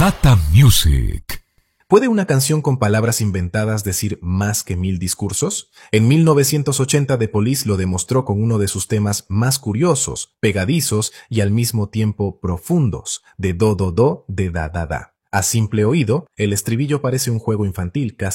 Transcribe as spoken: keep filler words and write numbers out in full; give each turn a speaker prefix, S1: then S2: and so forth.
S1: Data Music.
S2: ¿Puede una canción con palabras inventadas decir más que mil discursos? En mil novecientos ochenta The Police lo demostró con uno de sus temas más curiosos, pegadizos y al mismo tiempo profundos, de do do do de da da da. A simple oído, el estribillo parece un juego infantil casi